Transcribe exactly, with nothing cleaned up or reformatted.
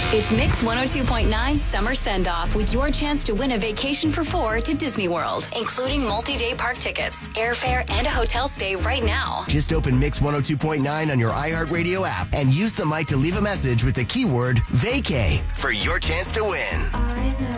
It's Mix one oh two point nine Summer Send-Off with your chance to win a vacation for four to Disney World, including multi-day park tickets, airfare, and a hotel stay right now. Just open Mix one oh two point nine on your iHeartRadio app and use the mic to leave a message with the keyword vacay for your chance to win. I know